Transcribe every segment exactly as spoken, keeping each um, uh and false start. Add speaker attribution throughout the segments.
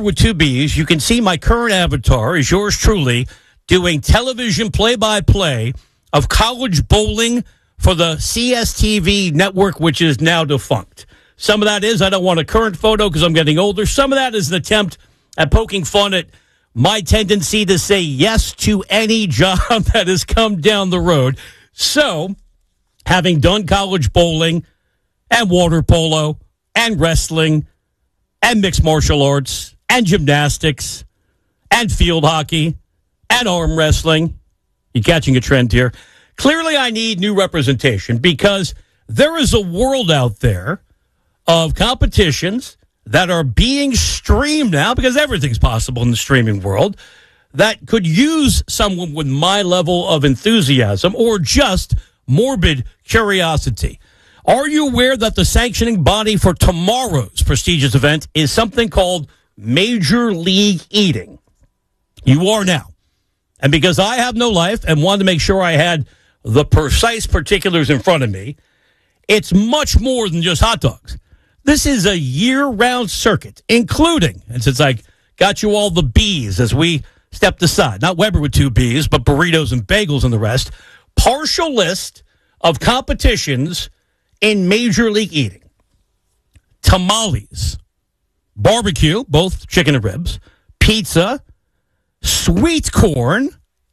Speaker 1: with two B's. You can see my current avatar is yours truly doing television play-by-play of college bowling for the C S T V network, which is now defunct. Some of that is I don't want a current photo because I'm getting older. Some of that is an attempt at poking fun at my tendency to say yes to any job that has come down the road. So, having done college bowling and water polo and wrestling and mixed martial arts and gymnastics and field hockey and arm wrestling, you catching a trend here? Clearly, I need new representation because there is a world out there of competitions that are being streamed now, because everything's possible in the streaming world, that could use someone with my level of enthusiasm or just morbid curiosity. Are you aware that the sanctioning body for tomorrow's prestigious event is something called Major League Eating? You are now. And because I have no life and wanted to make sure I had the precise particulars in front of me, it's much more than just hot dogs. This is a year-round circuit, including, and since I got you all the B's as we stepped aside, not Weber with two B's, but burritos and bagels and the rest, partial list of competitions in Major League Eating. Tamales, barbecue, both chicken and ribs, pizza, sweet corn,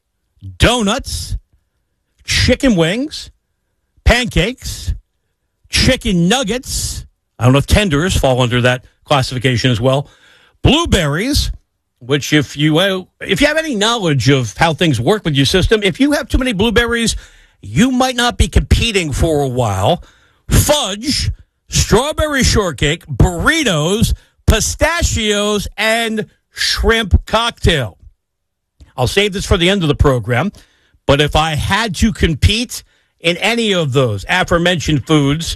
Speaker 1: donuts, chicken wings, pancakes, chicken nuggets. I don't know if tenders fall under that classification as well. Blueberries, which if you uh, if you have any knowledge of how things work with your system, if you have too many blueberries, you might not be competing for a while. Fudge, strawberry shortcake, burritos, pistachios, and shrimp cocktail. I'll save this for the end of the program, but if I had to compete in any of those aforementioned foods,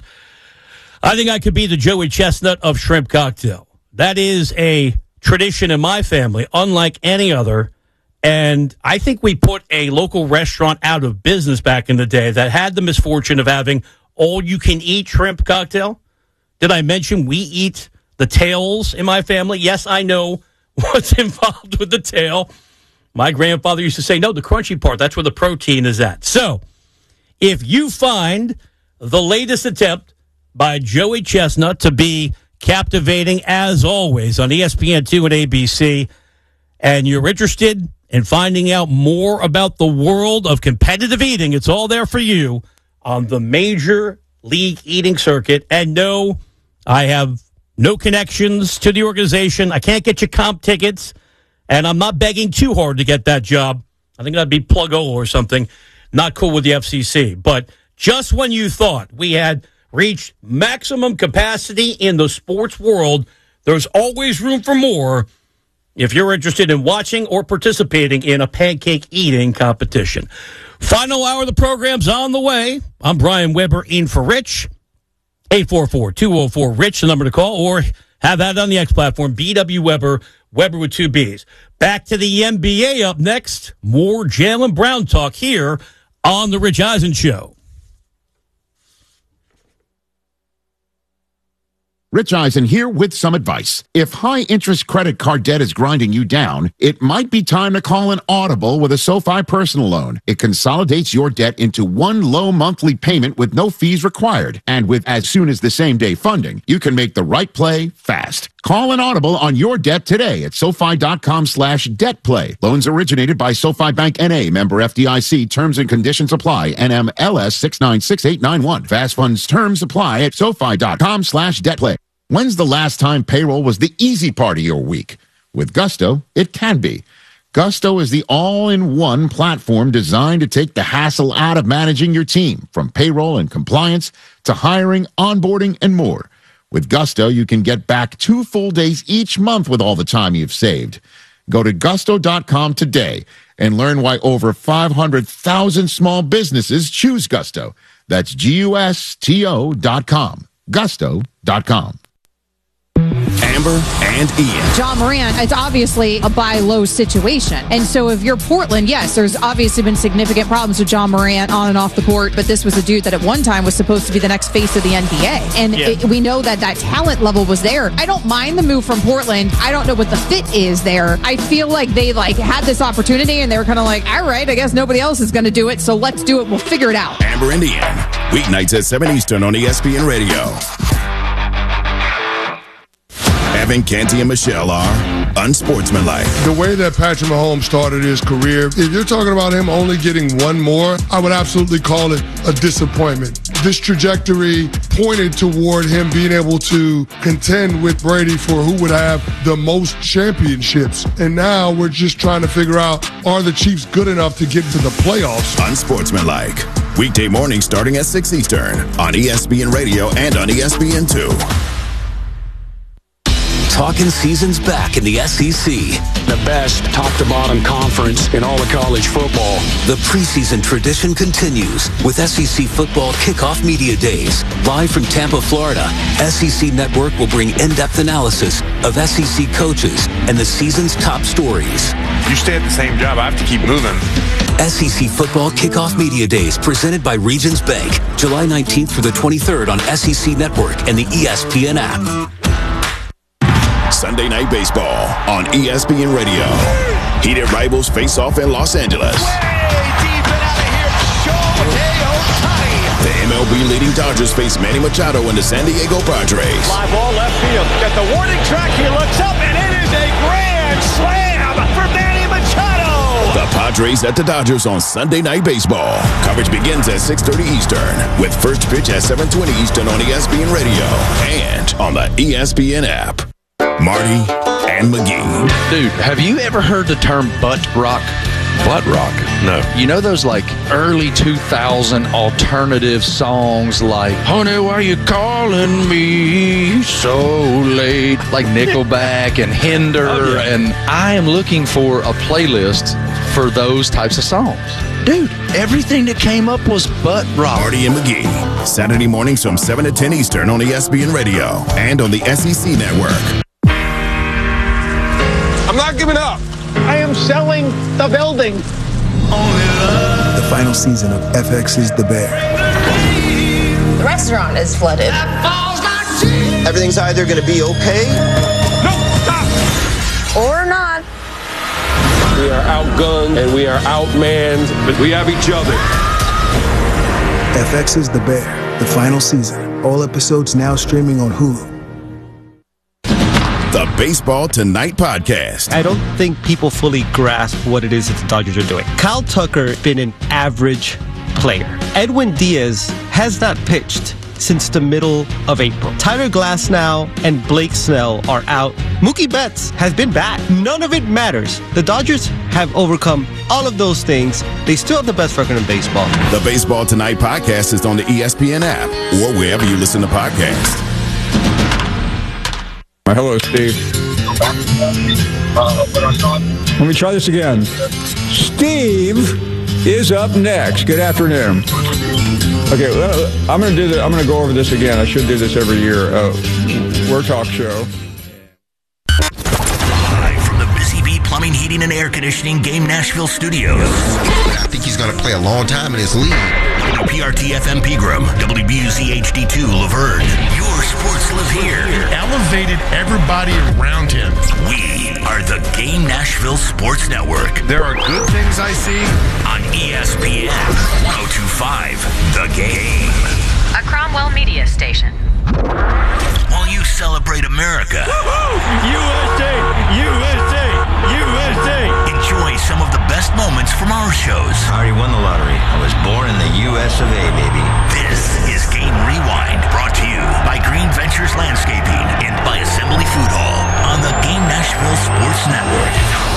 Speaker 1: I think I could be the Joey Chestnut of shrimp cocktail. That is a tradition in my family, unlike any other. And I think we put a local restaurant out of business back in the day that had the misfortune of having all-you-can-eat shrimp cocktail. Did I mention we eat the tails in my family? Yes, I know what's involved with the tail. My grandfather used to say, no, the crunchy part, that's where the protein is at. So, if you find the latest attempt by Joey Chestnut to be captivating, as always, on E S P N two and A B C, and you're interested in finding out more about the world of competitive eating, it's all there for you on the Major League Eating circuit. And no, I have no connections to the organization. I can't get you comp tickets, and I'm not begging too hard to get that job. I think that'd be Plug-O or something. Not cool with the F C C. But just when you thought we had reached maximum capacity in the sports world, there's always room for more if you're interested in watching or participating in a pancake eating competition. Final hour of the program's on the way. I'm Brian Weber in for Rich. eight four four, two oh four, RICH, the number to call, or have that on the X platform, B W Weber, Weber with two B's. Back to the N B A up next. More Jaylen Brown talk here on The Rich Eisen Show.
Speaker 2: Rich Eisen here with some advice. If high-interest credit card debt is grinding you down, it might be time to call an Audible with a SoFi personal loan. It consolidates your debt into one low monthly payment with no fees required. And with as soon as the same-day funding, you can make the right play fast. Call an Audible on your debt today at SoFi.com slash debt play. Loans originated by SoFi Bank N A, member F D I C. Terms and conditions apply. N M L S six nine six eight nine one. Fast funds terms apply at SoFi.com slash debt play. When's the last time payroll was the easy part of your week? With Gusto, it can be. Gusto is the all-in-one platform designed to take the hassle out of managing your team, from payroll and compliance to hiring, onboarding, and more. With Gusto, you can get back two full days each month with all the time you've saved. Go to gusto dot com today and learn why over five hundred thousand small businesses choose Gusto. That's G U S T O dot com. gusto dot com.
Speaker 3: Amber and Ian.
Speaker 4: John Morant, it's obviously a buy low situation. And so if you're Portland, yes, there's obviously been significant problems with John Morant on and off the court, but this was a dude that at one time was supposed to be the next face of the N B A. And
Speaker 1: Yeah.
Speaker 4: it, we know that that talent level was there. I don't mind the move from Portland. I don't know what the fit is there. I feel like they like had this opportunity and they were kind of like, all right, I guess nobody else is going to do it, so let's do it. We'll figure it out.
Speaker 3: Amber and Ian. Weeknights at seven Eastern on E S P N Radio. Evan, Canty, and Michelle are unsportsmanlike.
Speaker 5: The way that Patrick Mahomes started his career, if you're talking about him only getting one more, I would absolutely call it a disappointment. This trajectory pointed toward him being able to contend with Brady for who would have the most championships. And now we're just trying to figure out, are the Chiefs good enough to get to the playoffs?
Speaker 3: Unsportsmanlike. Weekday morning starting at six Eastern on E S P N Radio and on E S P N two.
Speaker 6: Talking season's back in the S E C.
Speaker 7: The best top-to-bottom conference in all of college football.
Speaker 6: The preseason tradition continues with S E C Football Kickoff Media Days. Live from Tampa, Florida, S E C Network will bring in-depth analysis of S E C coaches and the season's top stories.
Speaker 8: You stay at the same job, I have to keep moving.
Speaker 6: S E C Football Kickoff Media Days presented by Regions Bank. July nineteenth through the twenty-third on S E C Network and the E S P N app.
Speaker 3: Sunday Night Baseball on E S P N Radio. Heated rivals face off in Los Angeles.
Speaker 9: Way deep and out of here, Shohei Ohtani.
Speaker 3: The M L B leading Dodgers face Manny Machado and the San Diego Padres.
Speaker 9: Fly ball left field. Got the warning track. He looks up, and it is a grand slam for Manny Machado.
Speaker 3: The Padres at the Dodgers on Sunday Night Baseball. Coverage begins at six thirty Eastern with first pitch at seven twenty Eastern on E S P N Radio and on the E S P N app. Marty and McGee.
Speaker 10: Dude, have you ever heard the term butt rock?
Speaker 8: Butt rock? No.
Speaker 10: You know those like early two thousand alternative songs like Honey, why you calling me so late? Like Nickelback and Hinder.
Speaker 8: Oh, yeah.
Speaker 10: And I am looking for a playlist for those types of songs. Dude, everything that came up was butt rock.
Speaker 3: Marty and McGee. Saturday mornings from seven to ten Eastern on E S P N Radio and on the S E C Network.
Speaker 9: I'm not giving up. I am selling the building.
Speaker 11: The final season of F X's The Bear.
Speaker 12: The restaurant is flooded.
Speaker 13: Everything's either going to be okay
Speaker 12: or not.
Speaker 8: We are outgunned and we are outmanned, but we have each other.
Speaker 11: F X's The Bear, the final season. All episodes now streaming on Hulu.
Speaker 3: The Baseball Tonight podcast.
Speaker 14: I don't think people fully grasp what it is that the Dodgers are doing. Kyle Tucker been an average player. Edwin Diaz has not pitched since the middle of April. Tyler Glasnow and Blake Snell are out. Mookie Betts has been bad. None of it matters. The Dodgers have overcome all of those things. They still have the best record in baseball.
Speaker 3: The Baseball Tonight podcast is on the E S P N app or wherever you listen to podcasts.
Speaker 15: Hello, Steve. Let me try this again. Steve is up next. Good afternoon. Okay, I'm going to do that. I'm going to go over this again. I should do this every year. Uh, We're Talk Show.
Speaker 6: Live from the Busy Bee Plumbing, Heating, and Air Conditioning Game Nashville Studios.
Speaker 16: I think he's going to play a long time in this league.
Speaker 6: W P R T F M Pegram, W B U Z H D two Laverne. Your sports live here.
Speaker 17: Elevated everybody around him.
Speaker 6: We are the Game Nashville Sports Network.
Speaker 17: There are good things I see
Speaker 6: on E S P N one oh two point five, The Game.
Speaker 12: A Cromwell media station.
Speaker 6: While you celebrate America.
Speaker 9: U S A! U S A! U S A!
Speaker 6: Enjoy some of the best moments from our shows.
Speaker 18: I already won the lottery. I was born in the U S of A, baby.
Speaker 6: This is Game Rewind, brought to you by Green Ventures Landscaping and by Assembly Food Hall on the Game Nashville Sports Network.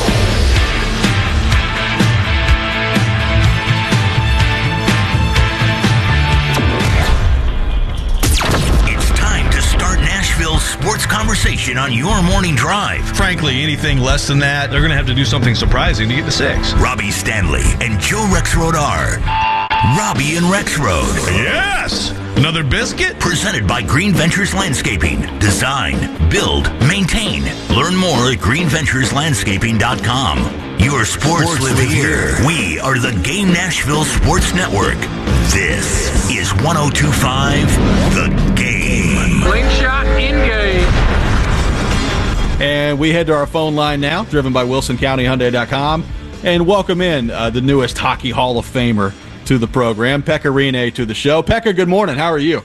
Speaker 6: Sports conversation on your morning drive.
Speaker 17: Frankly, anything less than that, they're going to have to do something surprising to get to six.
Speaker 6: Robbie Stanley and Joe Rexrode are Robbie and Rexrode.
Speaker 17: Yes! Another biscuit?
Speaker 18: Presented by Green Ventures Landscaping. Design, build, maintain. Learn more at green ventures landscaping dot com. Your sports, sports live here. here. We are the Game Nashville Sports Network. This is one oh two point five The Game.
Speaker 17: Slingshot in game.
Speaker 19: And we head to our phone line now, driven by wilson county hyundai dot com, and welcome in uh, the newest Hockey Hall of Famer to the program, Pekka Rinne, to the show. Pekka, good morning. How are you?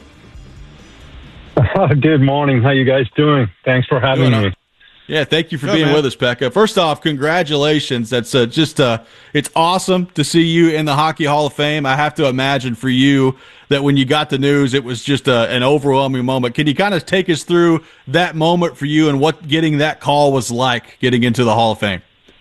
Speaker 20: Good morning. How you guys doing? Thanks for having
Speaker 19: doing
Speaker 20: me.
Speaker 19: Up. Yeah, thank you for
Speaker 20: Good,
Speaker 19: being
Speaker 20: man.
Speaker 19: with us, Pekka. First off, congratulations. That's uh, just uh, it's awesome to see you in the Hockey Hall of Fame. I have to imagine for you that when you got the news, it was just uh, an overwhelming moment. Can you kind of take us through that moment for you and what getting that call was like, getting into the Hall of Fame?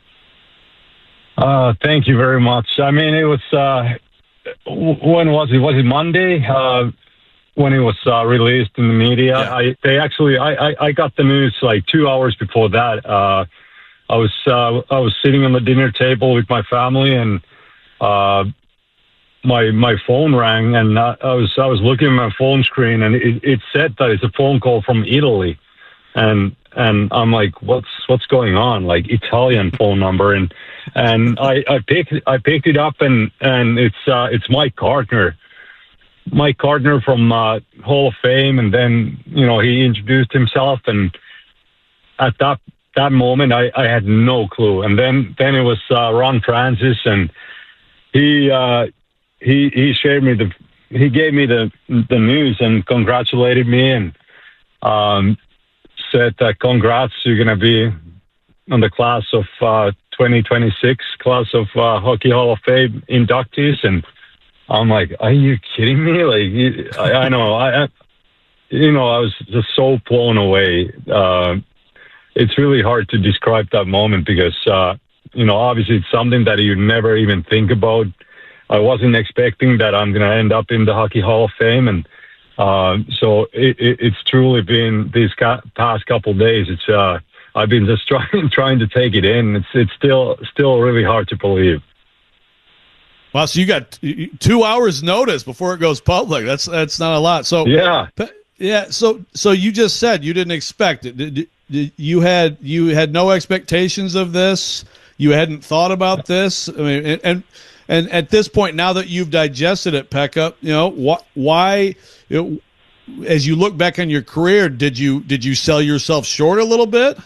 Speaker 20: Uh, thank you very much. I mean, it was, uh, when was it? Was it Monday? Uh, when it was uh, released in the media. Yeah. I they actually I, I, I got the news like two hours before that. Uh, I was uh, I was sitting on the dinner table with my family, and uh, my my phone rang, and I was I was looking at my phone screen, and it, it said that it's a phone call from Italy, and and I'm like, what's what's going on? Like Italian phone number, and and I, I picked I picked it up, and and it's uh, it's Mike Gardner. Mike Gardner from uh, Hall of Fame, and then you know he introduced himself, and at that that moment I, I had no clue, and then then it was uh, Ron Francis, and he uh, he he shared me the he gave me the the news and congratulated me, and um, said that congrats, you're gonna be on the class of uh, twenty twenty-six class of uh, Hockey Hall of Fame inductees, and I'm like, are you kidding me? Like, I, I know, I, I, you know, I was just so blown away. Uh, it's really hard to describe that moment because, uh, you know, obviously it's something that you never even think about. I wasn't expecting that I'm going to end up in the Hockey Hall of Fame. And uh, so it, it, it's truly been these ca- past couple of days. It's, uh, I've been just trying, trying to take it in. It's, it's still, still really hard to believe.
Speaker 21: Wow, so you got two hours notice before it goes public. That's that's not a lot. So
Speaker 20: yeah,
Speaker 21: yeah. So so you just said you didn't expect it. Did, did, you had you had no expectations of this. You hadn't thought about this. I mean, and and, and at this point, now that you've digested it, Pekka, you know what? Why? You know, as you look back on your career, did you did you sell yourself short a little bit?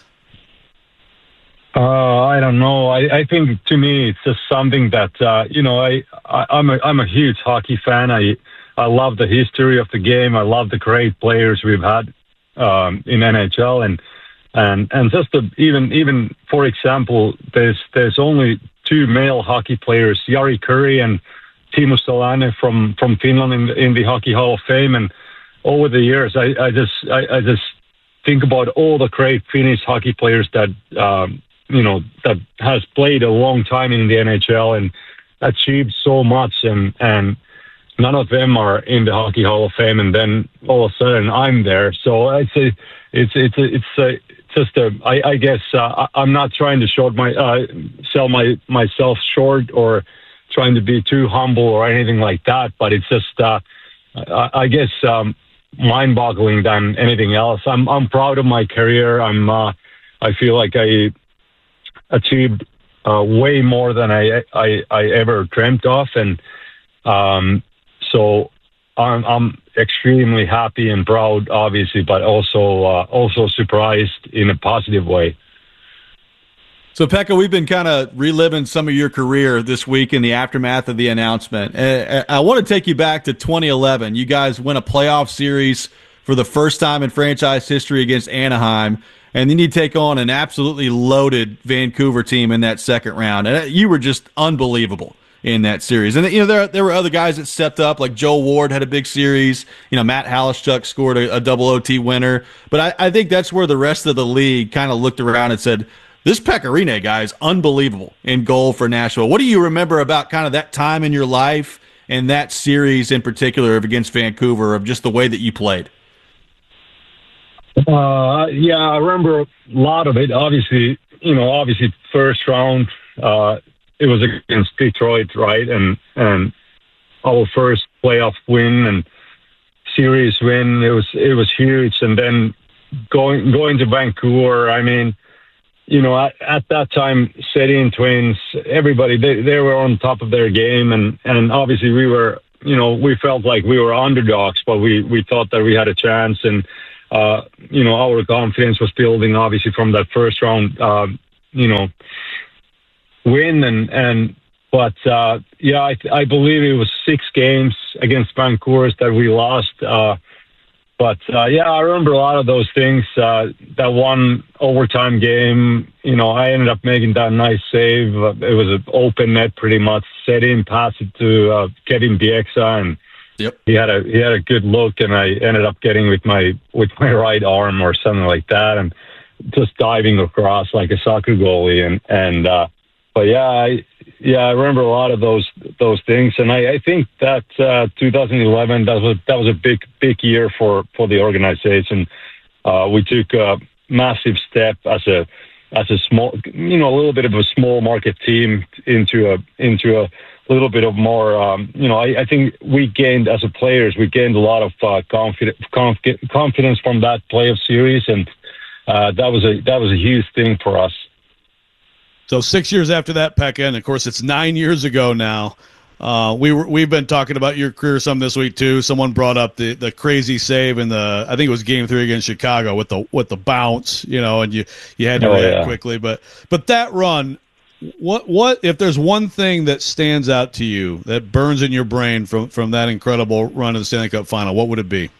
Speaker 20: Uh, I don't know. I, I think to me it's just something that uh, you know. I, I I'm a I'm a huge hockey fan. I I love the history of the game. I love the great players we've had um, in N H L, and and and just the, even even for example, there's there's only two male hockey players, Jari Kurri and Timo Solanne from from Finland in the, in the Hockey Hall of Fame. And over the years, I, I just I, I just think about all the great Finnish hockey players that. Um, you know, that has played a long time in the N H L and achieved so much, and, and none of them are in the Hockey Hall of Fame, and then all of a sudden I'm there. So it's a, it's it's a, it's a, just a, I, I guess uh, I'm not trying to short my uh, sell my myself short or trying to be too humble or anything like that, but it's just uh, I, I guess um, mind-boggling than anything else. I'm I'm proud of my career. I'm uh, I feel like I achieved uh, way more than I, I I ever dreamt of, and um, so I'm I'm extremely happy and proud, obviously, but also uh, also surprised in a positive way.
Speaker 19: So, Pekka, we've been kind of reliving some of your career this week in the aftermath of the announcement. Uh, I want to take you back to twenty eleven. You guys win a playoff series for the first time in franchise history against Anaheim. And then you take on an absolutely loaded Vancouver team in that second round. And you were just unbelievable in that series. And, you know, there there were other guys that stepped up, like Joe Ward had a big series. You know, Matt Halishchuk scored a, a double O T winner. But I, I think that's where the rest of the league kind of looked around and said, this Pekka Rinne guy is unbelievable in goal for Nashville. What do you remember about kind of that time in your life and that series in particular against Vancouver, of just the way that you played?
Speaker 20: Uh, yeah, I remember a lot of it. Obviously, you know, obviously first round, uh, it was against Detroit, right? And, and our first playoff win, and series win. It was it was huge, and then going going to Vancouver. I mean, you know, at, at that time, Sedin Twins, everybody they, they were on top of their game, and, and obviously we were, you know, we felt like we were underdogs, but we we thought that we had a chance, and uh, you know, our confidence was building obviously from that first round, uh, you know, win, and and. But, uh, yeah, I, I believe it was six games against Vancouver that we lost. Uh, but, uh, yeah, I remember a lot of those things. Uh, that one overtime game, you know, I ended up making that nice save. Uh, it was an open net pretty much. Set in, pass it to uh, Kevin Bieksa, and
Speaker 19: yep.
Speaker 20: he had a he had a good look, and I ended up getting with my with my right arm or something like that, and just diving across like a soccer goalie. And, and uh, but, yeah, I... Yeah, I remember a lot of those those things, and I, I think that uh, two thousand eleven that was that was a big big year for, for the organization. Uh, we took a massive step as a as a small, you know, a little bit of a small market team into a into a little bit of more. Um, you know, I, I think we gained as a players, we gained a lot of uh, confidence conf- confidence from that playoff series, and uh, that was a that was a huge thing for us.
Speaker 21: So six years after that, Pekka, and of course it's nine years ago now. Uh, we were we've been talking about your career some this week too. Someone brought up the, the crazy save in the I think it was Game Three against Chicago with the with the bounce, you know, and you, you had to
Speaker 20: oh,
Speaker 21: react
Speaker 20: yeah.
Speaker 21: quickly. But but that run, what what if there's one thing that stands out to you that burns in your brain from from that incredible run of the Stanley Cup Final? What would it be?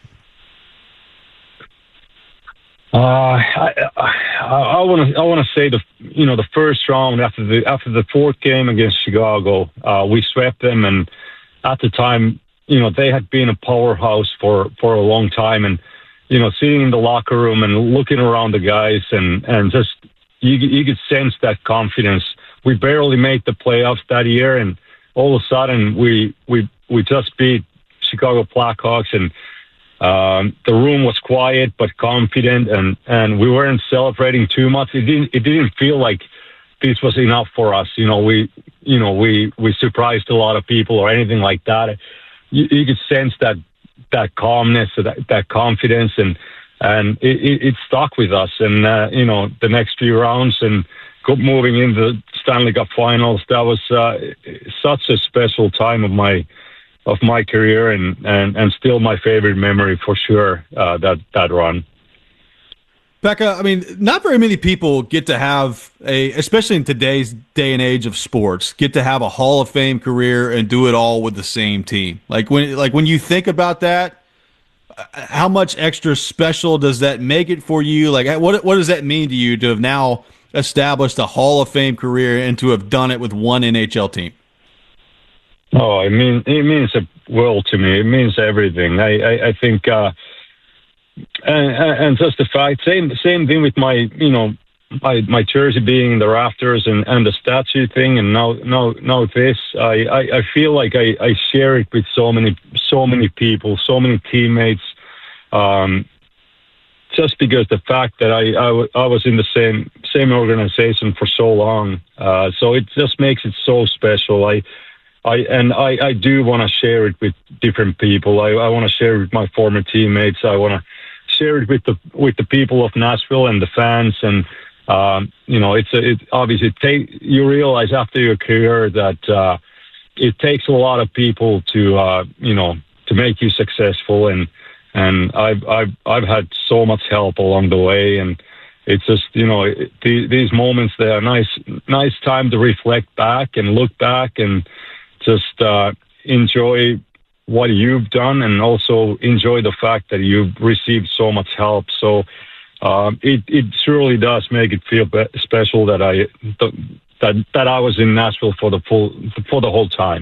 Speaker 20: Uh, I I want to I want to say the you know the first round after the after the fourth game against Chicago, uh, we swept them, and at the time, you know, they had been a powerhouse for, for a long time, and you know, sitting in the locker room and looking around the guys, and, and just you you could sense that confidence. We barely made the playoffs that year, and all of a sudden we we we just beat Chicago Blackhawks, and Um, the room was quiet but confident, and, and we weren't celebrating too much. It didn't it didn't feel like this was enough for us. You know, we you know we, we surprised a lot of people or anything like that. You, you could sense that that calmness, that, that confidence, and and it, it, it stuck with us. And uh, you know, the next few rounds and moving into the Stanley Cup Finals, that was uh, such a special time of my. of my career, and, and, and still my favorite memory for sure, uh, that, that run.
Speaker 19: Pekka, I mean, not very many people get to have a, especially in today's day and age of sports, get to have a Hall of Fame career and do it all with the same team. Like when, like when you think about that, how much extra special does that make it for you? Like what, what does that mean to you to have now established a Hall of Fame career and to have done it with one N H L team?
Speaker 20: Oh, I mean, it means a world to me. It means everything. I, I, I think, uh, and, and just the fact, same, same thing with my, you know, my, my jersey being in the rafters and, and the statue thing, and now, now, now this. I, I, I feel like I, I share it with so many, so many people, so many teammates. Um, just because the fact that I, I, w- I was in the same, same organization for so long, uh, so it just makes it so special. I. I and I, I do want to share it with different people. I, I want to share it with my former teammates. I want to share it with the with the people of Nashville and the fans. And um, you know, it's a, it obviously take you realize after your career that uh, it takes a lot of people to uh, you know to make you successful. And and I've I've I've had so much help along the way. And it's just you know it, these moments, they are nice nice time to reflect back and look back and just uh, enjoy what you've done, and also enjoy the fact that you've received so much help. So um, it it surely does make it feel be- special that I that that I was in Nashville for the full for the whole time.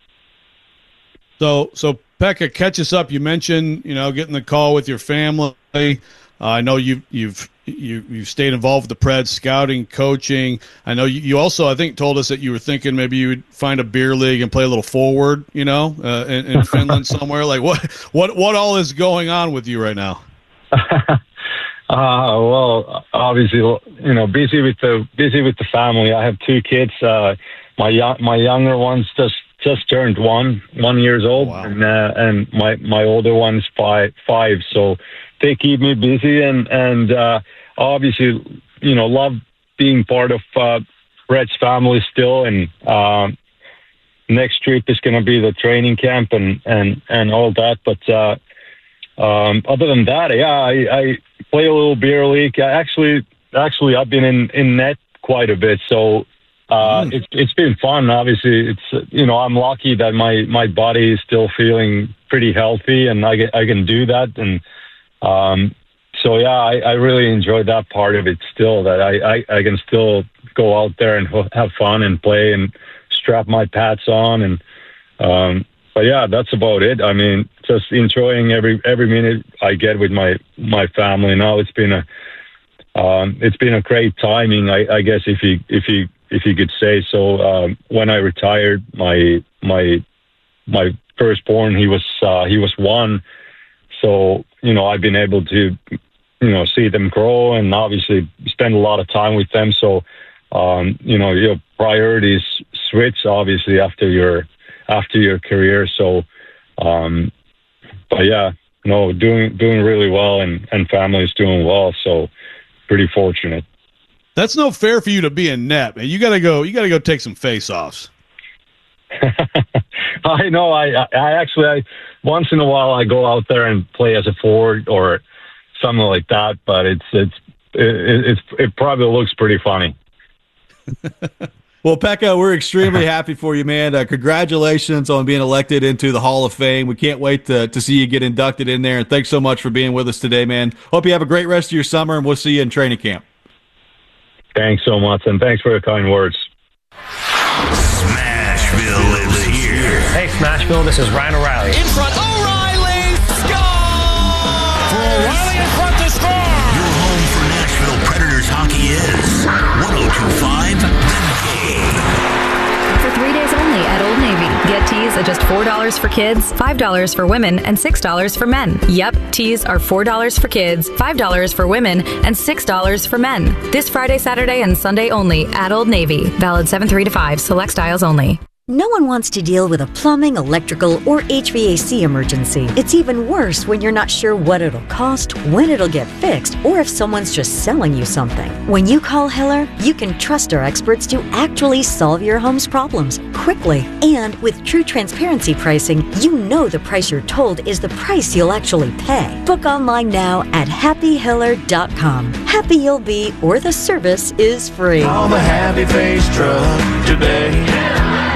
Speaker 21: So so Pekka, catch us up. You mentioned you know getting the call with your family. Uh, I know you've you've you you've stayed involved with the Preds, scouting, coaching. I know you, you also, I think, told us that you were thinking maybe you would find a beer league and play a little forward, you know, uh, in, in Finland somewhere. Like what what what all is going on with you right now?
Speaker 20: uh, well, obviously, you know, busy with the busy with the family. I have two kids. Uh, my young, my younger one's just just turned one, one years old, wow. and uh, and my my older one's five, five. So they keep me busy, and and uh, obviously, you know, love being part of uh, Red's family still. And uh, next trip is going to be the training camp and and and all that. But uh, um, other than that, yeah, I, I play a little beer league. I actually, actually, I've been in in net quite a bit, so. Uh, mm. it's, it's been fun. Obviously, it's, you know, I'm lucky that my, my body is still feeling pretty healthy and I get, I can do that. And, um, so yeah, I, I really enjoy that part of it still, that I, I, I can still go out there and have fun and play and strap my pads on. And, um, but yeah, that's about it. I mean, just enjoying every, every minute I get with my, my family now. It's been a, um, it's been a great timing. I, I guess if you, if you, if you could say so. Um, when I retired, my my my firstborn, he was uh, he was one, so you know I've been able to you know see them grow and obviously spend a lot of time with them. So um, you know your priorities switch obviously after your after your career. So, um, but yeah, no, doing doing really well, and and family's doing well. So pretty fortunate.
Speaker 21: That's no fair for you to be in net, man. You gotta go. You gotta go take some face-offs.
Speaker 20: I know. I, I actually, I, once in a while, I go out there and play as a forward or something like that. But it's it's it, it's it probably looks pretty funny.
Speaker 19: Well, Pekka, we're extremely happy for you, man. Uh, congratulations on being elected into the Hall of Fame. We can't wait to to see you get inducted in there. And thanks so much for being with us today, man. Hope you have a great rest of your summer, and we'll see you in training camp.
Speaker 20: Thanks so much, and thanks for your kind words.
Speaker 18: Smashville lives here.
Speaker 2: Hey, Smashville, this is Ryan O'Reilly.
Speaker 9: In front, O'Reilly, score! For O'Reilly in front to score!
Speaker 18: Your home for Nashville Predators hockey is one oh two point five The Game.
Speaker 22: For three days only at Old Navy. Get tees at just four dollars for kids, five dollars for women, and six dollars for men. Yep, tees are four dollars for kids, five dollars for women, and six dollars for men. This Friday, Saturday, and Sunday only at Old Navy. Valid seven three to five, select styles only.
Speaker 23: No one wants to deal with a plumbing, electrical, or H V A C emergency. It's even worse when you're not sure what it'll cost, when it'll get fixed, or if someone's just selling you something. When you call Hiller, you can trust our experts to actually solve your home's problems quickly. And with true transparency pricing, you know the price you're told is the price you'll actually pay. Book online now at happy hiller dot com. Happy you'll be, or the service is free.
Speaker 9: Call the Happy Face Truck today.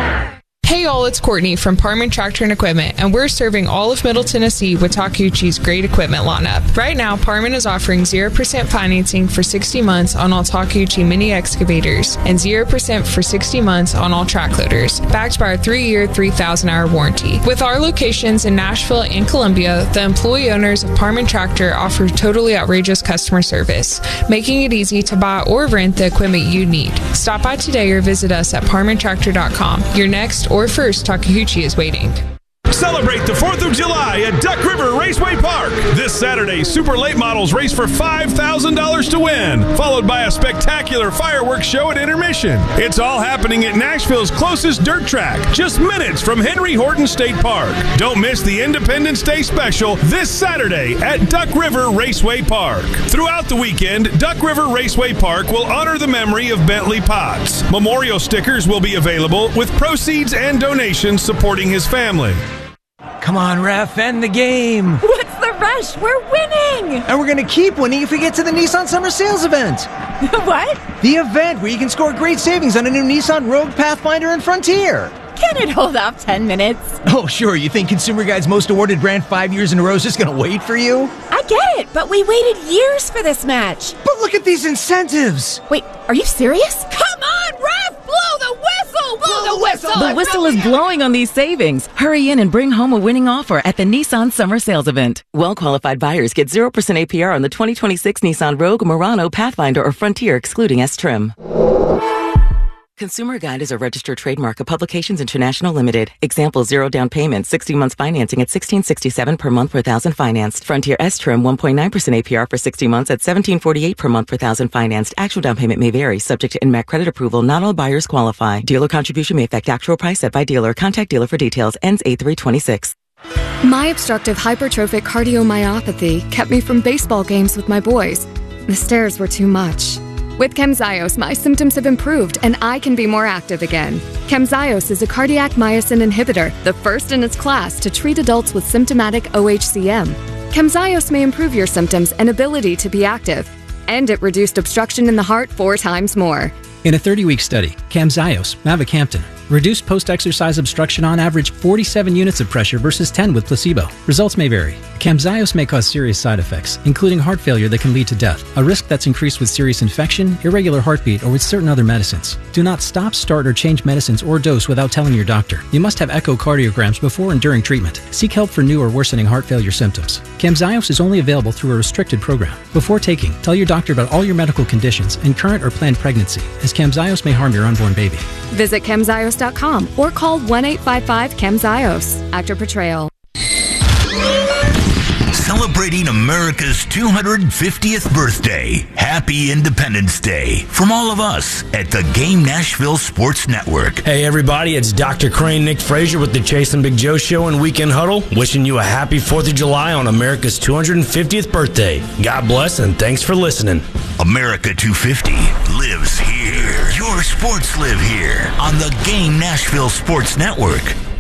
Speaker 24: Hey all, it's Courtney from Parman Tractor and Equipment, and we're serving all of Middle Tennessee with Takeuchi's great equipment lineup. Right now, Parman is offering zero percent financing for sixty months on all Takeuchi mini excavators and zero percent for sixty months on all track loaders, backed by our three-year, three thousand hour warranty. With our locations in Nashville and Columbia, the employee owners of Parman Tractor offer totally outrageous customer service, making it easy to buy or rent the equipment you need. Stop by today or visit us at parman tractor dot com. Your next or first Takeuchi is waiting.
Speaker 25: Celebrate the fourth of July at Duck River Raceway Park. This Saturday, Super Late Models race for five thousand dollars to win, followed by a spectacular fireworks show at intermission. It's all happening at Nashville's closest dirt track, just minutes from Henry Horton State Park. Don't miss the Independence Day special this Saturday at Duck River Raceway Park. Throughout the weekend, Duck River Raceway Park will honor the memory of Bentley Potts. Memorial stickers will be available with proceeds and donations supporting his family.
Speaker 26: Come on, ref, end the game.
Speaker 27: What's the rush? We're winning.
Speaker 26: And we're going to keep winning if we get to the Nissan Summer Sales event.
Speaker 27: What?
Speaker 26: The event where you can score great savings on a new Nissan Rogue, Pathfinder, and Frontier.
Speaker 27: Can it hold off ten minutes?
Speaker 26: Oh, sure. You think Consumer Guide's most awarded brand five years in a row is just going to wait for you?
Speaker 27: I get it, but we waited years for this match.
Speaker 26: But look at these incentives.
Speaker 27: Wait, are you serious? Come on, ref! Blow the whistle! Blow, blow the whistle!
Speaker 28: The whistle is blowing on these savings. Hurry in and bring home a winning offer at the Nissan Summer Sales event. Well-qualified buyers get zero percent A P R on the twenty twenty-six Nissan Rogue, Murano, Pathfinder, or Frontier, excluding S-Trim. Consumer Guide is a registered trademark of Publications International Limited. Example, zero down payment, sixty months financing at sixteen sixty-seven per month per thousand financed. Frontier S-Trim, one point nine percent A P R for sixty months at seventeen forty-eight per month per thousand financed. Actual down payment may vary, subject to N M A C credit approval. Not all buyers qualify. Dealer contribution may affect actual price set by dealer. Contact dealer for details. Ends eight three twenty-six.
Speaker 1: My obstructive hypertrophic cardiomyopathy kept me from baseball games with my boys. The stairs were too much. With Camzyos, my symptoms have improved and I can be more active again. Camzyos is a cardiac myosin inhibitor, the first in its class to treat adults with symptomatic O H C M. Camzyos may improve your symptoms and ability to be active. And it reduced obstruction in the heart four times more.
Speaker 4: In a thirty-week study, Camzyos, mavacamten, reduced post-exercise obstruction on average forty-seven units of pressure versus ten with placebo. Results may vary. Camzyos may cause serious side effects, including heart failure that can lead to death, a risk that's increased with serious infection, irregular heartbeat, or with certain other medicines. Do not stop, start, or change medicines or dose without telling your doctor. You must have echocardiograms before and during treatment. Seek help for new or worsening heart failure symptoms. Camzyos is only available through a restricted program. Before taking, tell your doctor about all your medical conditions and current or planned pregnancy, as Camzyos may harm your unborn baby.
Speaker 1: Visit camzyos dot com or call one eight five five camzyos. Actor portrayal.
Speaker 18: Celebrating America's two hundred fiftieth birthday. Happy Independence Day from all of us at the Game Nashville Sports Network.
Speaker 2: Hey everybody, it's Doctor Crane Nick Frazier with the Chase and Big Joe Show and Weekend Huddle, wishing you a happy fourth of July on America's two hundred fiftieth birthday. God bless and thanks for listening.
Speaker 18: America two fifty lives here. Your sports live here on the Game Nashville Sports Network.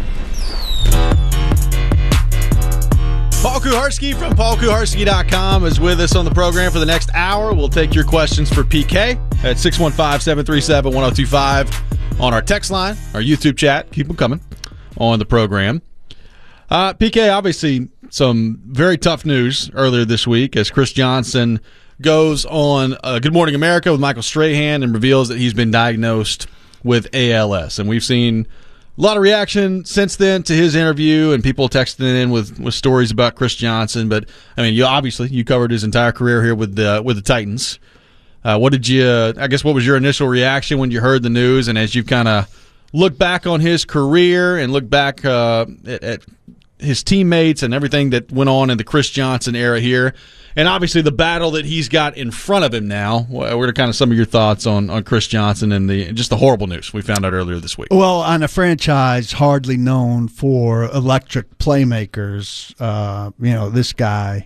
Speaker 19: Paul Kuharsky from paul kuharsky dot com is with us on the program for the next hour. We'll take your questions for P K at six one five, seven three seven, one oh two five on our text line, our YouTube chat. Keep them coming on the program. Uh, P K, obviously some very tough news earlier this week as Chris Johnson goes on uh, Good Morning America with Michael Strahan and reveals that he's been diagnosed with A L S. And we've seen a lot of reaction since then to his interview and people texting in with, with stories about Chris Johnson. But, I mean, you obviously you covered his entire career here with the, with the Titans. Uh, what did you, uh, I guess, what was your initial reaction when you heard the news? And as you kind of look back on his career and look back uh, at, at his teammates and everything that went on in the Chris Johnson era here, and obviously the battle that he's got in front of him now, what are kind of some of your thoughts on, on Chris Johnson and the just the horrible news we found out earlier this week?
Speaker 5: Well, on a franchise hardly known for electric playmakers, uh, you know, this guy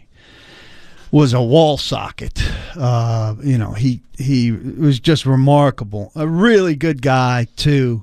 Speaker 5: was a wall socket. Uh, you know, he he was just remarkable. A really good guy, too.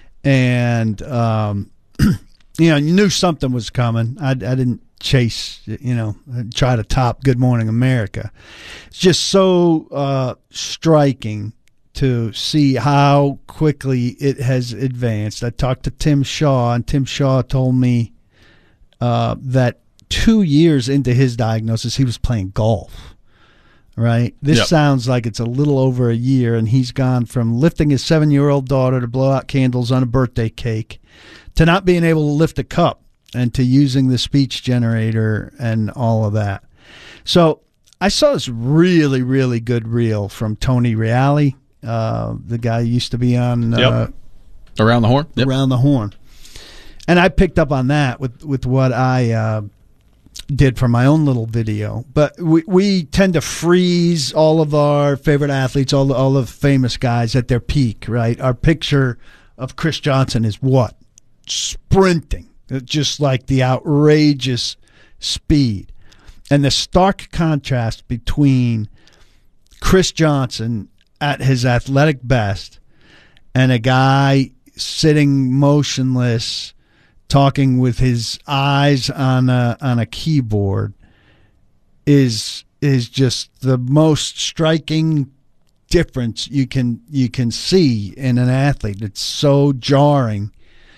Speaker 5: And, um, you know, you knew something was coming. I, I didn't chase, you know, try to top Good Morning America. It's just so uh, striking to see how quickly it has advanced. I talked to Tim Shaw, and Tim Shaw told me uh, that two years into his diagnosis, he was playing golf. Right? This
Speaker 19: yep.
Speaker 5: sounds like it's a little over a year, and he's gone from lifting his seven-year-old daughter to blow out candles on a birthday cake to not being able to lift a cup and to using the speech generator and all of that. So I saw this really, really good reel from Tony Reale, uh, the guy who used to be on uh,
Speaker 19: yep. Around the Horn.
Speaker 5: Yep. Around the Horn. And I picked up on that with, with what I uh, did for my own little video. But we, we tend to freeze all of our favorite athletes, all the, all the famous guys at their peak, right? Our picture of Chris Johnson is what? Sprinting. Just like the outrageous speed. And the stark contrast between Chris Johnson at his athletic best and a guy sitting motionless, talking with his eyes on a on a keyboard is is just the most striking difference you can you can see in an athlete. It's so jarring.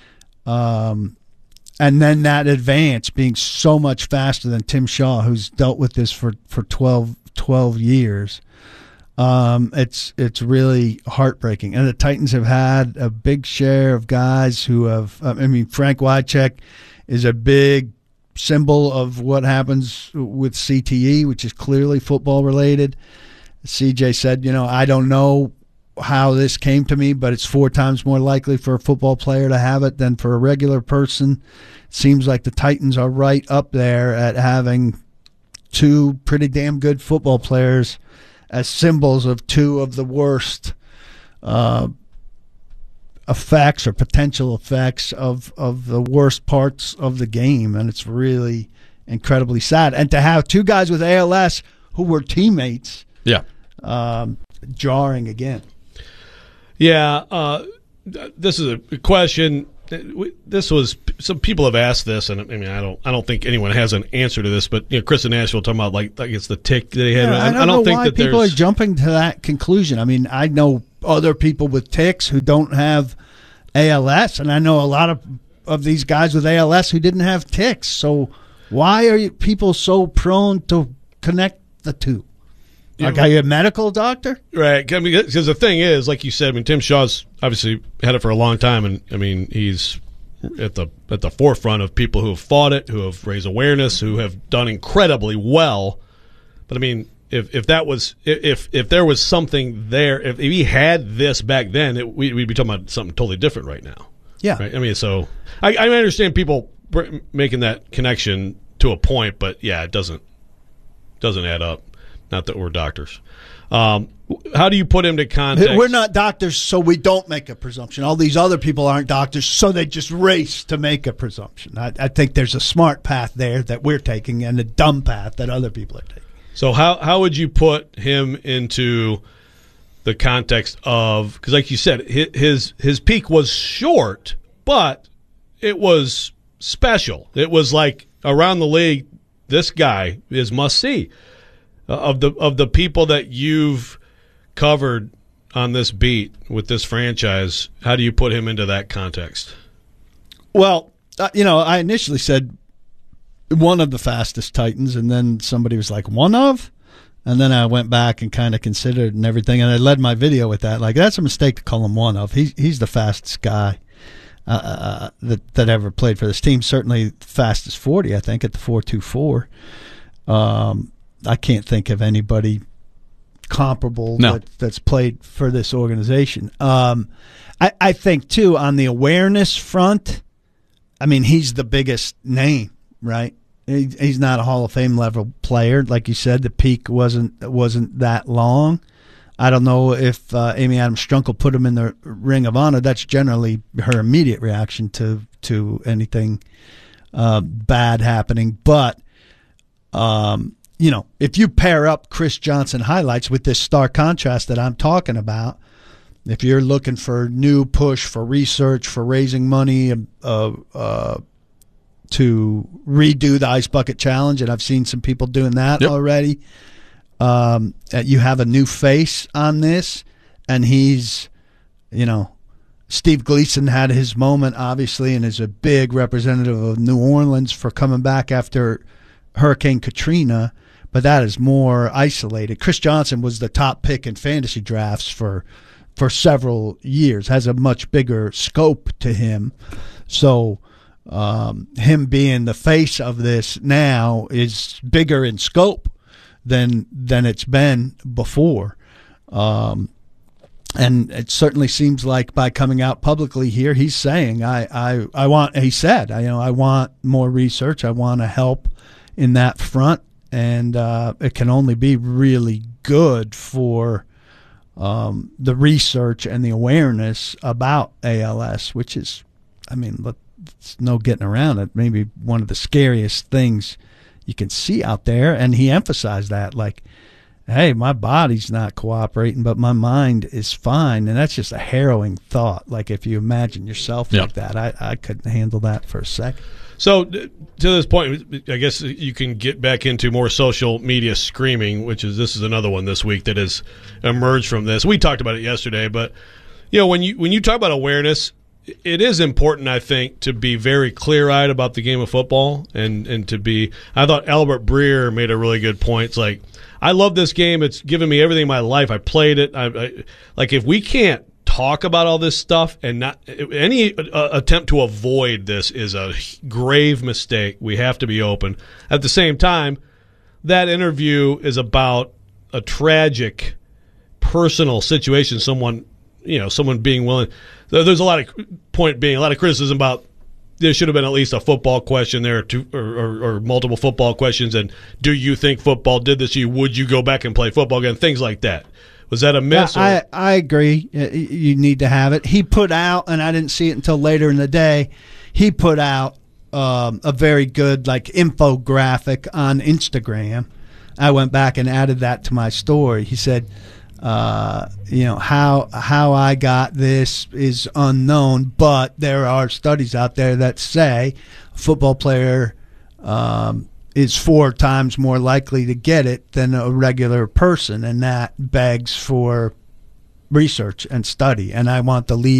Speaker 5: Um And then that advance being so much faster than Tim Shaw, who's dealt with this for, for twelve, twelve years. Um, it's it's really heartbreaking. And the Titans have had a big share of guys who have, I mean, Frank Wycheck is a big symbol of what happens with C T E, which is clearly football related. C J said, you know, I don't know how this came to me, but it's four times more likely for a football player to have it than for a regular person. It seems like the Titans are right up there at having two pretty damn good football players as symbols of two of the worst uh, effects or potential effects of, of the worst parts of the game, and it's really incredibly sad. And to have two guys with A L S who were teammates,
Speaker 3: yeah,
Speaker 5: um, jarring again.
Speaker 21: Yeah, uh, this is a question. This was some people have asked this, and I mean, I don't, I don't think anyone has an answer to this. But you know, Chris in Nashville talking about like, like it's the tick that they had.
Speaker 5: Yeah, I, don't
Speaker 21: I don't
Speaker 5: know
Speaker 21: think
Speaker 5: why
Speaker 21: that
Speaker 5: people
Speaker 21: there's...
Speaker 5: are jumping to that conclusion. I mean, I know other people with ticks who don't have A L S, and I know a lot of of these guys with A L S who didn't have ticks. So why are you, people so prone to connect the two? Like, are you a medical doctor?
Speaker 21: Right. Because the thing is, like you said, I mean, Tim Shaw's obviously had it for a long time, and I mean, he's at the at the forefront of people who have fought it, who have raised awareness, who have done incredibly well. But I mean, if if that was if if there was something there, if, if he had this back then, it, we, we'd be talking about something totally different right now.
Speaker 5: Yeah.
Speaker 21: Right? I mean, so I, I understand people making that connection to a point, but yeah, it doesn't doesn't add up. Not that we're doctors. Um, how do you put him to context?
Speaker 5: We're not doctors, so we don't make a presumption. All these other people aren't doctors, so they just race to make a presumption. I, I think there's a smart path there that we're taking and a dumb path that other people are taking.
Speaker 21: So how how would you put him into the context of, because like you said, his his peak was short, but it was special. It was like around the league, this guy is must see. Of the of the people that you've covered on this beat with this franchise, how do you put him into that context?
Speaker 5: Well, uh, you know, I initially said one of the fastest Titans, and then somebody was like, one of? And then I went back and kind of considered and everything, and I led my video with that. Like, that's a mistake to call him one of. He's, he's the fastest guy uh, uh, that, that ever played for this team. Certainly fastest forty, I think, at the four two four. Um I can't think of anybody comparable
Speaker 3: no.
Speaker 5: that, that's played for this organization. Um, I, I think, too, on the awareness front, I mean, he's the biggest name, right? He, he's not a Hall of Fame level player. Like you said, the peak wasn't wasn't that long. I don't know if uh, Amy Adams Strunk put him in the Ring of Honor. That's generally her immediate reaction to, to anything uh, bad happening. But um you know, if you pair up Chris Johnson highlights with this stark contrast that I'm talking about, if you're looking for new push for research, for raising money uh, uh, to redo the Ice Bucket Challenge, and I've seen some people doing that yep. already, um, you have a new face on this, and he's, you know, Steve Gleason had his moment, obviously, and is a big representative of New Orleans for coming back after Hurricane Katrina. But that is more isolated. Chris Johnson was the top pick in fantasy drafts for for several years, has a much bigger scope to him. So um, him being the face of this now is bigger in scope than than it's been before. Um, and it certainly seems like by coming out publicly here, he's saying, I, I, I want, he said, I, you know, I want more research. I want to help in that front. And uh, it can only be really good for um, the research and the awareness about A L S, which is, I mean, it's no getting around it. Maybe one of the scariest things you can see out there. And he emphasized that, like, hey, my body's not cooperating, but my mind is fine. And that's just a harrowing thought. Like, if you imagine yourself yeah. like that, I, I couldn't handle that for a second.
Speaker 21: So to this point, I guess you can get back into more social media screaming, which is this is another one this week that has emerged from this. We talked about it yesterday, but you know when you when you talk about awareness, it is important, I think, to be very clear-eyed about the game of football and and to be. I thought Albert Breer made a really good point. It's like, I love this game. It's given me everything in my life. I played it. I, I like if we can't talk about all this stuff and not any uh, attempt to avoid this is a grave mistake. We have to be open. At the same time, that interview is about a tragic personal situation someone
Speaker 3: you know, someone being willing. There's a lot of point being a lot of criticism about there should have been at least a football question there, or, two, or, or, or multiple football questions. And do you think football did this to you? Would you go back and play football again? Things like that. Was that a miss?
Speaker 5: Yeah, I, I agree. You need to have it. He put out, and I didn't see it until later in the day, he put out um, a very good like infographic on Instagram. I went back and added that to my story. He said, uh, you know, how how I got this is unknown, but there are studies out there that say a football player um, is four times more likely to get it than a regular person, and that begs for research and study. And I want the league